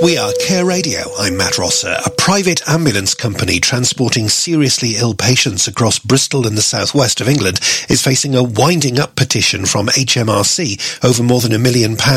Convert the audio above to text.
We are Care Radio. I'm Matt Rosser. A private ambulance company transporting seriously ill patients across Bristol and the southwest of England is facing a winding up petition from HMRC over more than £1 million